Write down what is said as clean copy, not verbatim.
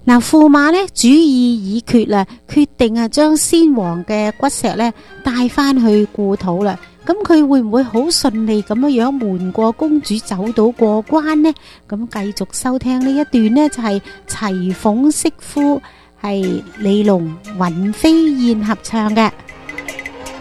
嗱，駙馬咧主意已決啦，決定啊將先王嘅骨石咧帶翻去故土啦。咁佢會唔會好順利咁樣瞞過公主走到過關呢？咁繼續收聽呢一段呢，就係齊鳳飾夫係李龍、尹飛燕合唱嘅。